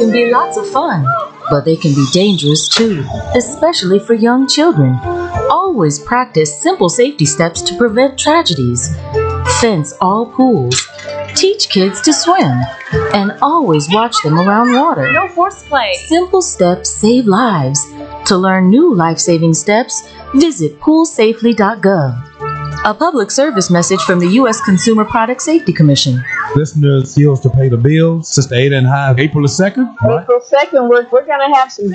can be lots of fun, but they can be dangerous too, especially for young children. Always practice simple safety steps to prevent tragedies. Fence all pools. Teach kids to swim. And always watch them around water. No horseplay. Simple steps save lives. To learn new life-saving steps, visit poolsafely.gov. A public service message from the U.S. Consumer Product Safety Commission. Listeners, skills to pay the bills. Sister Ada and High, April the 2nd. April 2nd, we're going to have some